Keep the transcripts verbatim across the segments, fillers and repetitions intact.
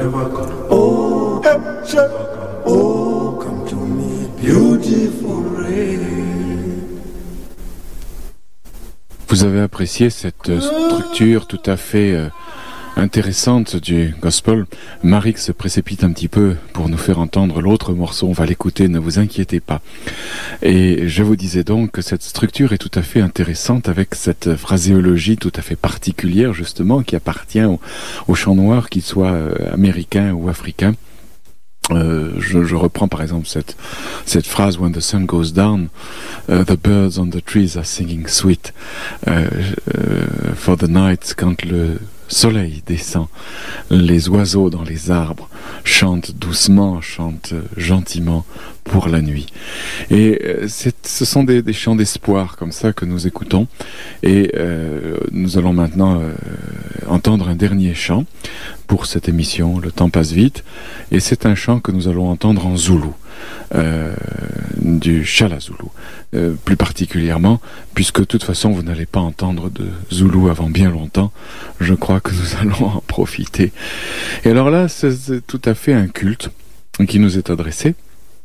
never gone. Oh, Hampshire, oh, come to me, beautiful rain. Vous avez apprécié cette structure tout à fait euh, intéressante du gospel. Marix se précipite un petit peu pour nous faire entendre l'autre morceau. On va l'écouter, ne vous inquiétez pas. Et je vous disais donc que cette structure est tout à fait intéressante avec cette phraséologie tout à fait particulière justement qui appartient au, au chant noir, qu'il soit euh, américain ou africain. Euh, je, je reprends par exemple cette, cette phrase When the sun goes down, uh, the birds on the trees are singing sweet. Uh, uh, for the night, quand le soleil descend, les oiseaux dans les arbres chantent doucement, chantent gentiment pour la nuit. Et euh, c'est, ce sont des, des chants d'espoir comme ça que nous écoutons. Et euh, nous allons maintenant euh, entendre un dernier chant pour cette émission. Le temps passe vite. Et c'est un chant que nous allons entendre en zoulou, euh, du Shala Zulu, euh, plus particulièrement, puisque de toute façon vous n'allez pas entendre de zoulou avant bien longtemps. Je crois que nous allons en profiter. Et alors là, c'est, c'est tout à fait un culte qui nous est adressé,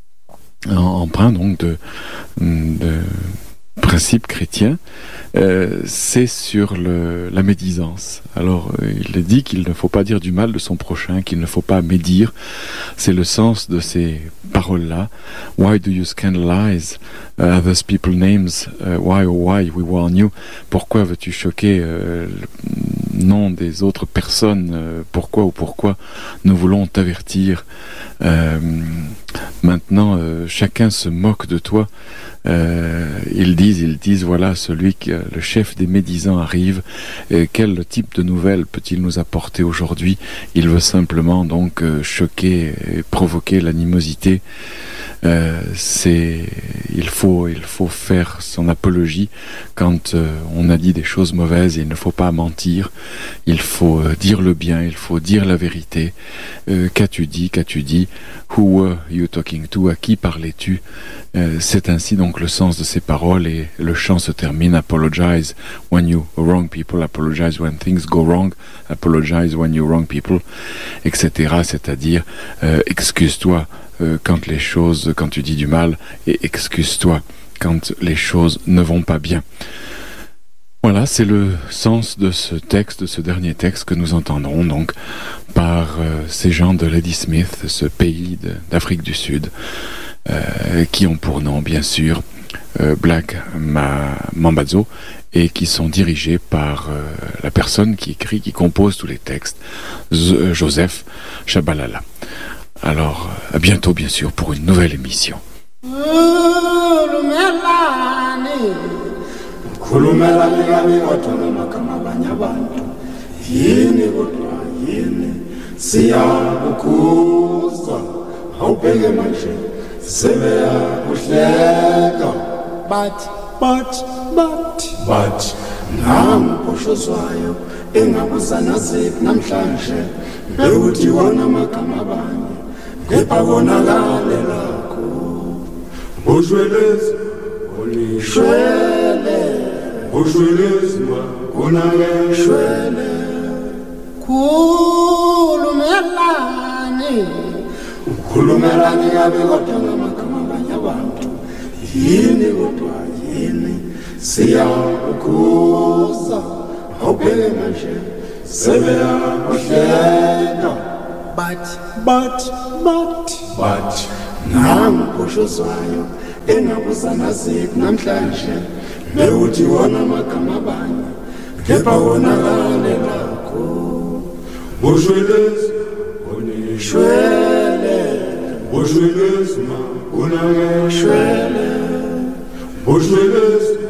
empreint donc de, de principes chrétiens, euh, c'est sur le, la médisance. Alors, euh, il est dit qu'il ne faut pas dire du mal de son prochain, qu'il ne faut pas médire. C'est le sens de ces paroles-là. Why do you scandalize uh, others people's names? Uh, why oh why we warn you? Pourquoi veux-tu choquer euh, le nom des autres personnes? euh, Pourquoi ou pourquoi nous voulons t'avertir? euh, Maintenant, euh, chacun se moque de toi. Euh, ils disent, ils disent, voilà, celui qui, euh, le chef des médisants arrive. Et quel type de nouvelles peut-il nous apporter aujourd'hui? Il veut simplement donc euh, choquer et provoquer l'animosité. Euh, c'est, il faut, il faut faire son apologie quand euh, on a dit des choses mauvaises. Et il ne faut pas mentir. Il faut euh, dire le bien. Il faut dire la vérité. Euh, qu'as-tu dit? Qu'as-tu dit? Who were you talking to? À qui parlais-tu? Euh, c'est ainsi donc le sens de ces paroles, et le chant se termine: apologize when you wrong people, apologize when things go wrong, apologize when you wrong people, et cetera. C'est-à-dire euh, excuse-toi euh, quand les choses, quand tu dis du mal, et excuse-toi quand les choses ne vont pas bien. Voilà, c'est le sens de ce texte, de ce dernier texte que nous entendrons donc par euh, ces gens de Ladysmith, ce pays de, d'Afrique du Sud, euh, qui ont pour nom bien sûr euh, Black Ma- Mambazo, et qui sont dirigés par euh, la personne qui écrit, qui compose tous les textes, Z- Joseph Shabalala. Alors, à bientôt bien sûr pour une nouvelle émission. Khulumelani kabi kodwa ngamagama abanye abantu yini kodwa yini siyakukhuza awubheke manje sebeyakuhleka but but but but namposhozwayo engabuzana ziphi namhlanje bekuthi wona amagama abanye kepha konakale lakho ushwelezi olishwele ushwelezwa konake shwele khulumelani khulumelani kabi kodwa ngamagama abanye abantu yini kodwa yini siyakukhuza awubheke manje sebeyakuhleka but but but but namposhozwayo engabuzana ziphi namhlanje bekuthi wona amagama abanye kepha wonakale lakho ushwelezi onishwele ushwelezi ma unake shwele ushwelezi